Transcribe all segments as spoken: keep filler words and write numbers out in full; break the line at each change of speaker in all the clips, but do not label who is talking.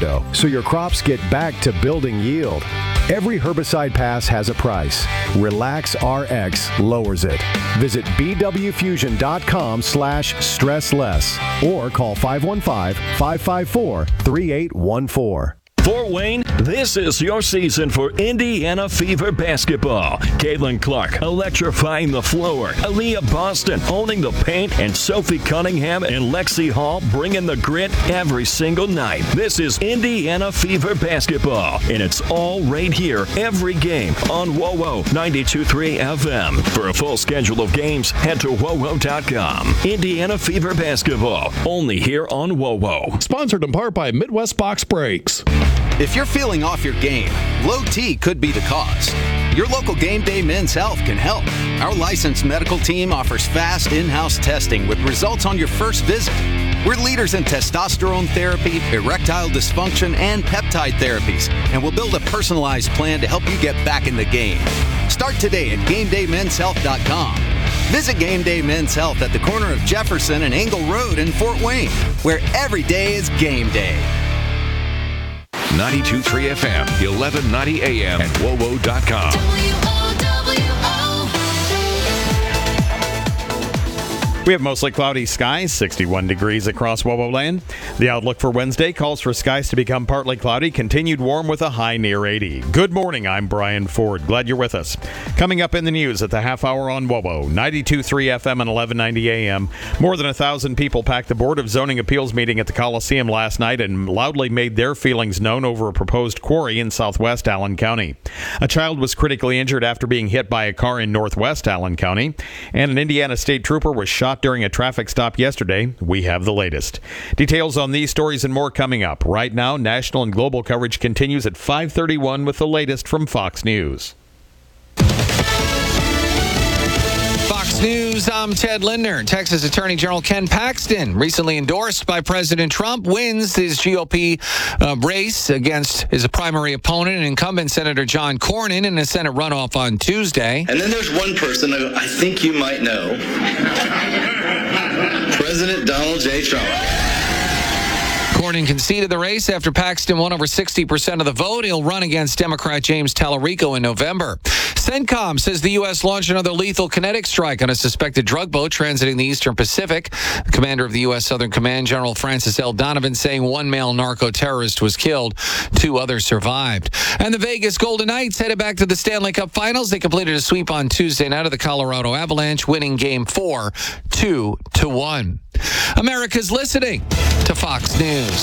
window so your crops get back to building yield. Every herbicide pass has a price. Relax R X lowers it. Visit b w fusion dot com slash stress less or call five one five, five five four, three eight one four.
Fort Wayne, this is your season for Indiana Fever basketball. Caitlin Clark electrifying the floor. Aaliyah Boston owning the paint. And Sophie Cunningham and Lexi Hall bringing the grit every single night. This is Indiana Fever basketball. And it's all right here every game on WOWO ninety-two point three F M. For a full schedule of games, head to W O W O dot com. Indiana Fever basketball. Only here on WOWO.
Sponsored in part by Midwest Box Brakes.
If you're feeling off your game, low T could be the cause. Your local Game Day Men's Health can help. Our licensed medical team offers fast in-house testing with results on your first visit. We're leaders in testosterone therapy, erectile dysfunction, and peptide therapies, and we'll build a personalized plan to help you get back in the game. Start today at game day men's health dot com. Visit Game Day Men's Health at the corner of Jefferson and Engle Road in Fort Wayne, where every day is game day.
ninety-two point three F M, eleven ninety A M at W O W O dot com.
We have mostly cloudy skies, sixty-one degrees across WOWO land. The outlook for Wednesday calls for skies to become partly cloudy, continued warm with a high near eighty. Good morning, I'm Brian Ford. Glad you're with us. Coming up in the news at the half hour on WOWO, ninety-two point three F M and eleven ninety A M. More than a thousand people packed the Board of Zoning Appeals meeting at the Coliseum last night and loudly made their feelings known over a proposed quarry in southwest Allen County. A child was critically injured after being hit by a car in northwest Allen County, and an Indiana state trooper was shot during a traffic stop yesterday. We have the latest. Details on these stories and more coming up. Right now, national and global coverage continues at five thirty-one with the latest from Fox News.
Fox News, I'm Ted Lindner. Texas Attorney General Ken Paxton, recently endorsed by President Trump, wins his G O P uh, race against his primary opponent and incumbent Senator John Cornyn in a Senate runoff on Tuesday.
And then there's one person who I think you might know. President Donald J. Trump.
Cornyn conceded the race after Paxton won over sixty percent of the vote. He'll run against Democrat James Tallarico in November. CENTCOM says the U S launched another lethal kinetic strike on a suspected drug boat transiting the Eastern Pacific. The commander of the U S Southern Command, General Francis L. Donovan, saying one male narco-terrorist was killed. Two others survived. And the Vegas Golden Knights headed back to the Stanley Cup Finals. They completed a sweep on Tuesday night of the Colorado Avalanche, winning Game four, two to one. America's listening to Fox News.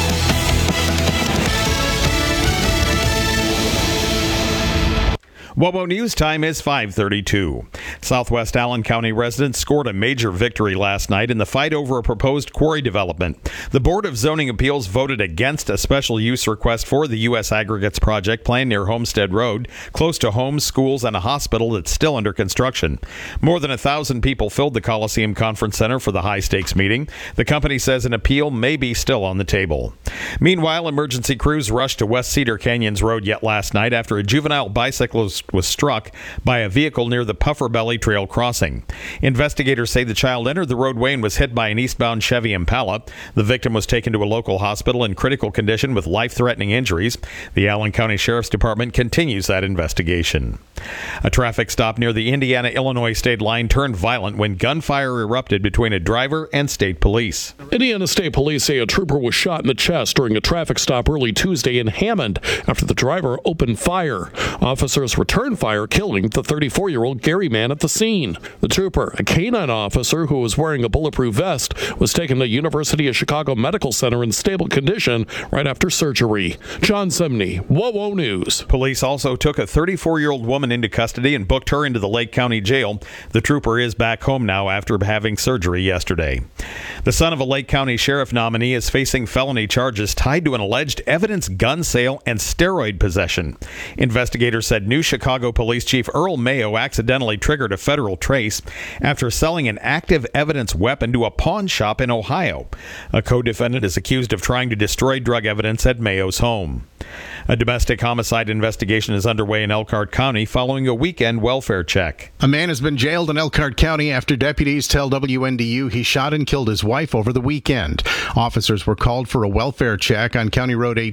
WOWO News time is five thirty-two. Southwest Allen County residents scored a major victory last night in the fight over a proposed quarry development. The Board of Zoning Appeals voted against a special use request for the U S Aggregates project planned near Homestead Road, close to homes, schools, and a hospital that's still under construction. More than a thousand people filled the Coliseum Conference Center for the high-stakes meeting. The company says an appeal may be still on the table. Meanwhile, emergency crews rushed to West Cedar Canyons Road yet last night after a juvenile bicyclist was struck by a vehicle near the Puffer Belly Trail crossing. Investigators say the child entered the roadway and was hit by an eastbound Chevy Impala. The victim was taken to a local hospital in critical condition with life-threatening injuries. The Allen County Sheriff's Department continues that investigation. A traffic stop near the Indiana-Illinois state line turned violent when gunfire erupted between a driver and state police.
Indiana State Police say a trooper was shot in the chest during a traffic stop early Tuesday in Hammond after the driver opened fire. Officers returned fire, killing the thirty-four-year-old Gary Mann at the scene. The trooper, a canine officer who was wearing a bulletproof vest, was taken to University of Chicago Medical Center in stable condition right after surgery. John Semney, WOWO News.
Police also took a thirty-four-year-old woman into custody and booked her into the Lake County Jail. The trooper is back home now after having surgery yesterday. The son of a Lake County sheriff nominee is facing felony charges tied to an alleged evidence gun sale and steroid possession. Investigators said new Chicago Police Chief Earl Mayo accidentally triggered a federal trace after selling an active evidence weapon to a pawn shop in Ohio. A co-defendant is accused of trying to destroy drug evidence at Mayo's home. A domestic homicide investigation is underway in Elkhart County following a weekend welfare check.
A man has been jailed in Elkhart County after deputies tell W N D U he shot and killed his wife over the weekend. Officers were called for a welfare check on County Road